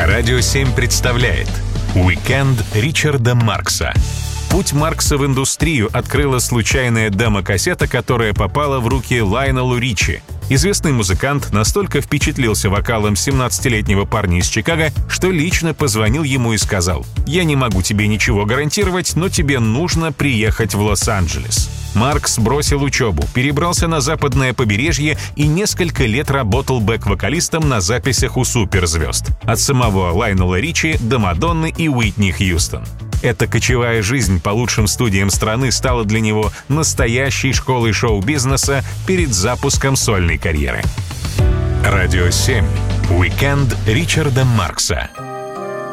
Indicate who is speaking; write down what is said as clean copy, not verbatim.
Speaker 1: Радио 7 представляет «Уикенд Ричарда Маркса». Путь Маркса в индустрию открыла случайная демо-кассета, которая попала в руки Лайонелу Ричи. Известный музыкант настолько впечатлился вокалом 17-летнего парня из Чикаго, что лично позвонил ему и сказал: «Я не могу тебе ничего гарантировать, но тебе нужно приехать в Лос-Анджелес». Маркс бросил учебу, перебрался на западное побережье и несколько лет работал бэк-вокалистом на записях у суперзвезд. От самого Лайонела Ричи до Мадонны и Уитни Хьюстон. Эта кочевая жизнь по лучшим студиям страны стала для него настоящей школой шоу-бизнеса перед запуском сольной карьеры. Радио 7. Уикенд Ричарда Маркса.